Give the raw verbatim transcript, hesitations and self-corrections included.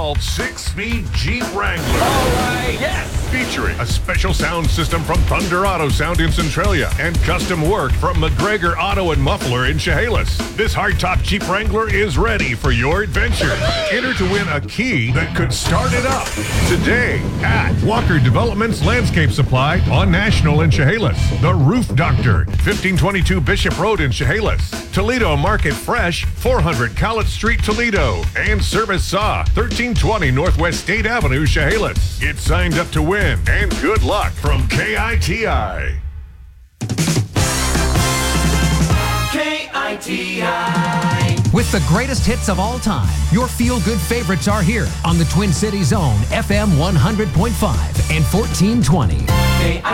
all six-speed Jeep Wrangler. All right, yes! Featuring a special sound system from Thunder Auto Sound in Centralia and custom work from McGregor Auto and Muffler in Chehalis. This hardtop Jeep Wrangler is ready for your adventure. Enter to win a key that could start it up today at Walker Development's Landscape Supply on National in Chehalis. The Roof Doctor, fifteen twenty-two Bishop Road in Chehalis. Toledo Market Fresh, four hundred College Street, Toledo. And Service Saw, thirteen twenty Northwest State Avenue, Chehalis. Get signed up to win, and good luck from K I T I. K I T I. With the greatest hits of all time, your feel-good favorites are here on the Twin Cities Zone, F M one hundred point five and fourteen twenty. K I T I.